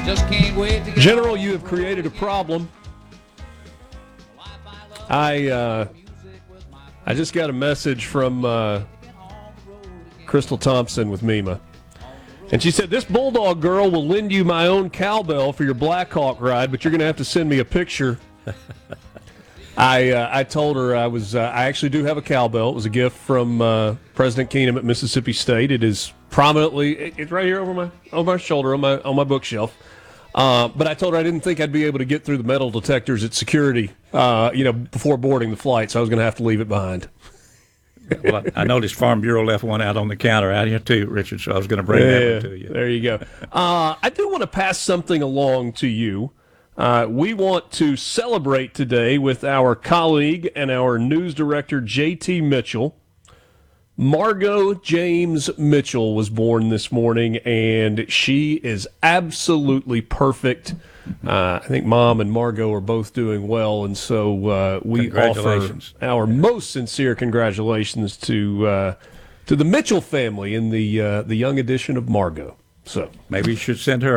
Just can't wait to get General, you have created a problem. I just got a message from Crystal Thompson with Mima. And she said, this Bulldog girl will lend you my own cowbell for your Blackhawk ride, but you're going to have to send me a picture. I told her I actually do have a cowbell. It was a gift from President Keenum at Mississippi State. It is prominently, it's right here over my shoulder on my bookshelf. But I told her I didn't think I'd be able to get through the metal detectors at security, before boarding the flight, so I was going to have to leave it behind. Well, I noticed Farm Bureau left one out on the counter out here too, Richard, so I was going to bring that one to you. There you go. I do want to pass something along to you. We want to celebrate today with our colleague and our news director, J.T. Mitchell. Margot James Mitchell was born this morning, and she is absolutely perfect. I think Mom and Margot are both doing well, and so we offer our most sincere congratulations to the Mitchell family in the young addition of Margot. So maybe you should send her